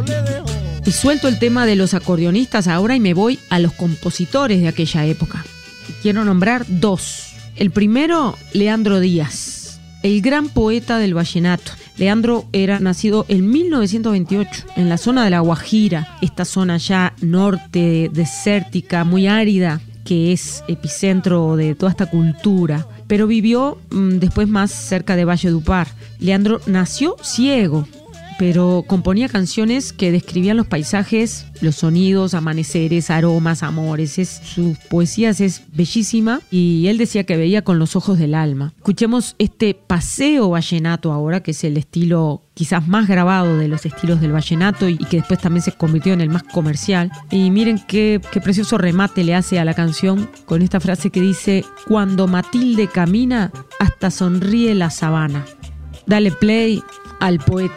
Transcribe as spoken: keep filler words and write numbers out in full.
Y suelto el tema de los acordeonistas ahora y me voy a los compositores de aquella época. Quiero nombrar dos. El primero, Leandro Díaz, el gran poeta del vallenato. Leandro era nacido en mil novecientos veintiocho en la zona de La Guajira, esta zona ya norte, desértica, muy árida, que es epicentro de toda esta cultura, pero vivió mmm, después más cerca de Valledupar. Leandro nació ciego, pero componía canciones que describían los paisajes, los sonidos, amaneceres, aromas, amores. Es, sus poesías es bellísima y él decía que veía con los ojos del alma. Escuchemos este paseo vallenato ahora, que es el estilo quizás más grabado de los estilos del vallenato y que después también se convirtió en el más comercial. Y miren qué, qué precioso remate le hace a la canción con esta frase que dice: cuando Matilde camina, hasta sonríe la sabana. Dale play al poeta.